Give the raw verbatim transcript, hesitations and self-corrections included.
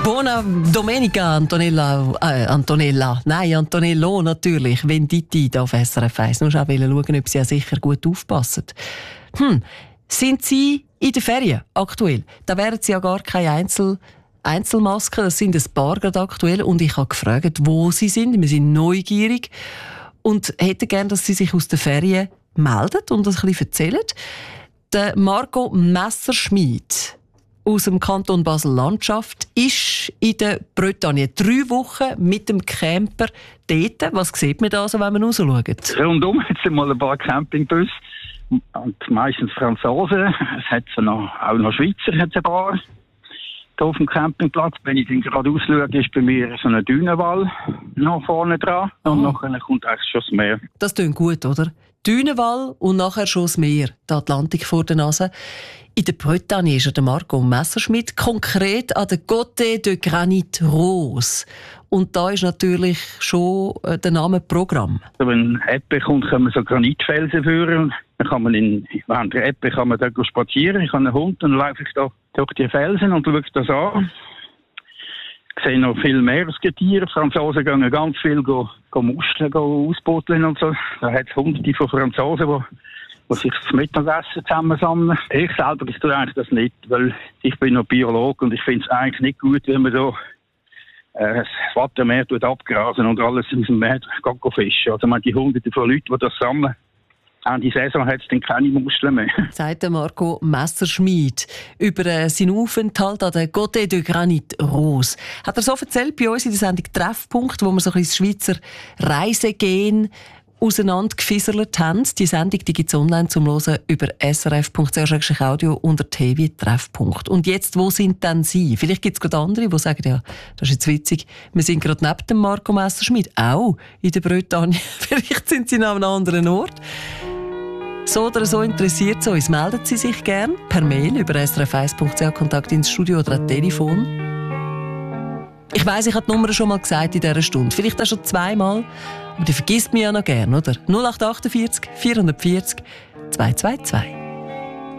Buona Domenica, Antonella, äh, Antonella, nein, Antonello natürlich, Venditi da auf S R F eins. Nur schauen, schauen, ob Sie ja sicher gut aufpassen. Hm, sind Sie in den Ferien aktuell? Da wären Sie ja gar keine Einzel Einzelmasken, das sind ein paar gerade aktuell. Und ich habe gefragt, wo Sie sind. Wir sind neugierig und hätten gerne, dass Sie sich aus den Ferien melden und das ein bisschen erzählen. Der Marco Messerschmidt aus dem Kanton Basel-Landschaft ist in der Bretagne drei Wochen mit dem Camper dort. Was sieht man da so, wenn man rausschaut? Rundum hat es mal ein paar Campingbusse und meistens Franzosen. Es hat noch, auch noch Schweizer hat ein paar hier auf dem Campingplatz. Wenn ich dann gerade ausschaue, ist bei mir so ein Dünenwall noch vorne dran. Und oh. Nachher kommt eigentlich schon das Meer. Das klingt gut, oder? Dünenwall und nachher schon das Meer, der Atlantik vor der Nase. In der Bretagne ist der Marco Messerschmidt konkret an der Côte de Granit Rose. Und da ist natürlich schon der Name Programm. Also wenn Ebbe kommt, können wir so Granitfelsen führen. Dann kann man in, während der Ebbe kann man da spazieren. Ich habe einen Hund und dann laufe ich da durch die Felsen und schaue das an. Ich sehe noch viel Meeresgetiere. Die Franzosen gehen ganz viel go, go Muscheln go ausbuddeln und so. Da hat es hunderte von Franzosen, die die sich das Mittagessen zusammensammeln. Ich selber ich tue eigentlich das nicht, weil ich bin noch Biologe und ich finde es eigentlich nicht gut, wenn man so äh, das Wattenmeer abgrasen und alles aus dem Meer fischen. Also man die hunderte von Leuten, die das sammeln. An die Saison hat es dann keine Muscheln mehr. Sagt Marco Messerschmidt über äh, seinen Aufenthalt an der Côte de Granit Rose. Hat er so erzählt bei uns in der Sendung Treffpunkt, wo wir so ein bisschen das Schweizer Reisegehen auseinandergefisselt haben. Die Sendung gibt es online zum Hören über s r f punkt c h audio unter T V Treffpunkt. Und jetzt, wo sind denn Sie? Vielleicht gibt es gerade andere, die sagen, ja, das ist jetzt witzig, wir sind gerade neben dem Marco Messerschmidt, auch in der Bretagne. Vielleicht sind Sie an einem anderen Ort. So oder so interessiert es uns, melden Sie sich gerne per Mail über s r f eins punkt c h, Kontakt ins Studio oder ein Telefon. Ich weiss, ich habe die Nummer schon mal gesagt in dieser Stunde. Vielleicht auch schon zweimal. Aber die vergisst mich ja noch gern, oder? null acht acht vier vier vier null zwei zwei zwei.